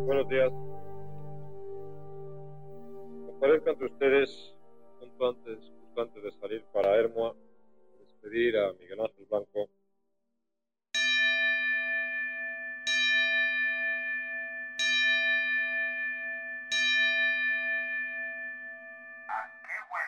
Buenos días. Comparezco ante ustedes justo antes de salir para Hermoa a despedir a Miguel Ángel